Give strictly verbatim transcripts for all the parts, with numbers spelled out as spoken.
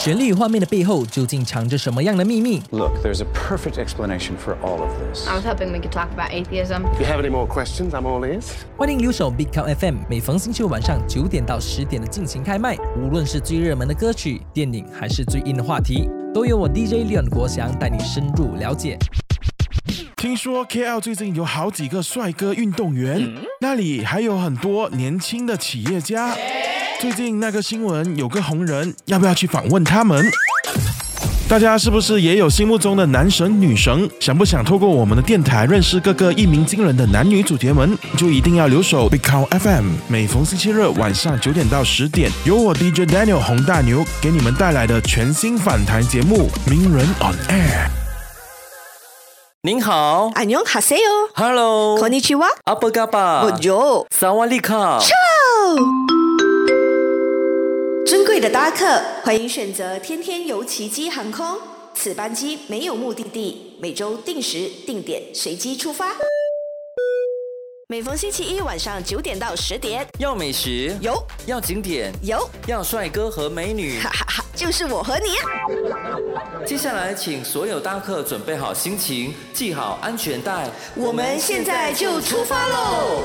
旋律画面的背后究竟藏着什么样的秘密？ Look, there's a perfect explanation for all of this. I was hoping we could talk about atheism. If you have any more questions, I'm all ears. 欢迎留守 Big Cow F M， 每逢星期五晚上九点到十点的进行开麦。无论是最热门的歌曲、电影，还是最硬的话题，都由我 D J Leon 国祥带你深入了解。 听说 K L 最近有好几个帅哥运动员，嗯、那里还有很多年轻的企业家。最近那个新闻有个红人，要不要去访问他们？大家是不是也有心目中的男神女神？想不想透过我们的电台认识各个一鸣惊人的男女主角们？就一定要留守 Big Cow F M， 每逢星期日晚上九点到十点，由我 D J Daniel 洪大牛给你们带来的全新访谈节目《名人 on Air》。 您好， 안녕하세요。 Hello， konnichiwa， apa kabar， Bonjour， 사와디카。 尊贵的搭客，欢迎选择天天游奇迹航空。此班机没有目的地，每周定时定点随机出发。每逢星期一晚上九点到十点， 要美食有， 要景点有， 要帅哥和美女， 哈哈哈，就是我和你。 接下来，请所有搭客准备好心情，系好安全带， 我们现在就出发喽！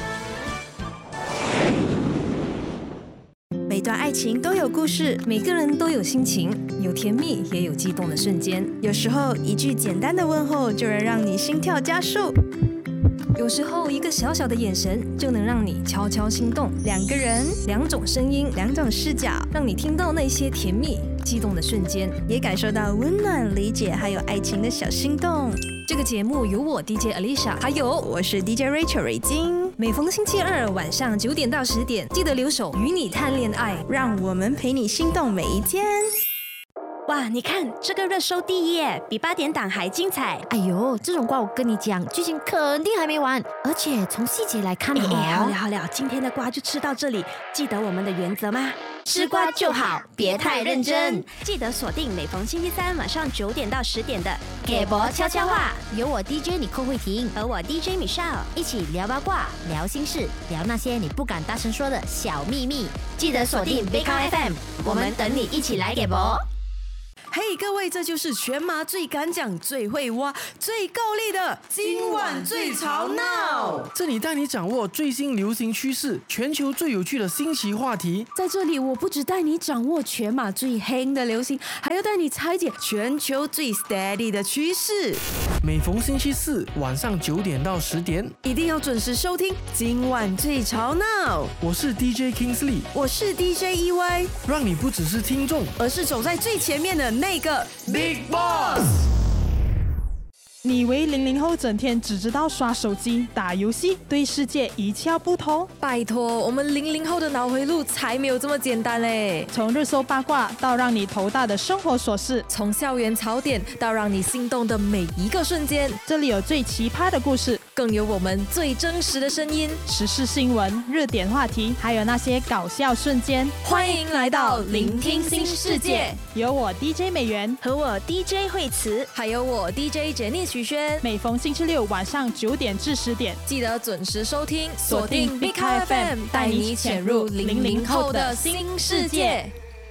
每段爱情都有故事，每个人都有心情，有甜蜜，也有激动的瞬间。 有时候，一句简单的问候就能让你心跳加速。 有时候，一个小小的眼神就能让你悄悄心动。 两个人， 两种声音， 两种视角， 让你听到那些甜蜜、激动的瞬间， 也感受到温暖、理解，还有爱情的小心动。 这个节目由我 D J Alicia， 还有我是 D J Rachel 瑞金。 每逢星期二晚上九点到十点，记得留守，与你谈恋爱， 让我们陪你心动每一天。哇，你看这个热搜第一耶，比八点档还精彩。 哎呦，这种瓜我跟你讲，剧情肯定还没完，而且从细节来看哦。 哎，好了好了，今天的瓜就吃到这里。记得我们的原则吗？ 吃瓜就好，别太认真。 记得锁定每逢星期三晚上九点到十点的《 给博悄悄话》，由我 D J 你寇慧婷和我 D J Michelle 一起聊八卦、聊心事、聊那些你不敢大声说的小秘密。记得锁定 Big Cow F M， 我们等你一起来给博。 嘿、hey, 各位，这就是全马最敢讲、最会挖、最够力的今晚最吵闹。 这里带你掌握最新流行趋势，全球最有趣的新奇话题。 在这里，我不只带你掌握全马最夯的流行，还要带你拆解全球最 steady 的趋势。 每逢星期四晚上九点到十点， 一定要准时收听今晚最吵闹。 我是 D J Kingsley， 我是 D J E Y， 让你不只是听众， 而是走在最前面的那个 Big Boss。 你以为零零后整天只知道刷手机、打游戏，对世界一窍不通？ 拜托，我们零零后的脑回路才没有这么简单嘞！ 从热搜八卦到让你头大的生活琐事， 从校园槽点到让你心动的每一个瞬间， 这里有最奇葩的故事， 更有我们最真实的声音， 时事新闻、热点话题，还有那些搞笑瞬间。 欢迎来到聆听新世界， 有我 D J 美元和我 D J 惠慈， 还有我 D J 简妮徐轩。 每逢星期六晚上九点至十点， 记得准时收听，锁定 Big Cow F M， 带你潜入零零后的新世界。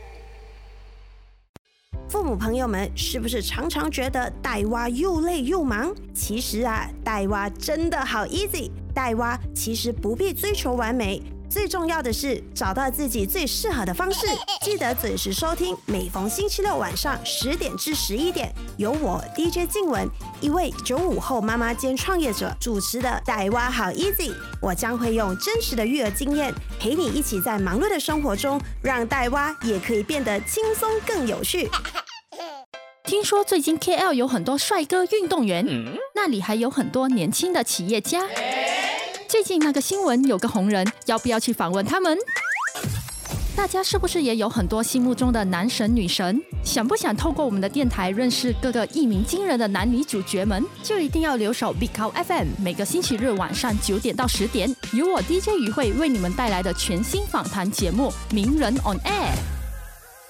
父母朋友们是不是常常觉得带娃又累又忙？其实啊，带娃真的好 easy。带娃其实不必追求完美，最重要的是找到自己最适合的方式。记得准时收听，每逢星期六晚上十点至十一点，由我 D J 静雯，一位九五后妈妈兼创业者主持的带娃好 easy。我将会用真实的育儿经验，陪你一起在忙碌的生活中，让带娃也可以变得轻松更有趣。 听说最近 K L 有很多帅哥运动员，嗯、那里还有很多年轻的企业家。最近那个新闻有个红人，要不要去访问他们？大家是不是也有很多心目中的男神女神？想不想透过我们的电台认识各个一鸣惊人的男女主角们？就一定要留守 Big Cow F M， 每个星期日晚上九点到十点，由我 D J 于慧为你们带来的全新访谈节目《名人 on Air》。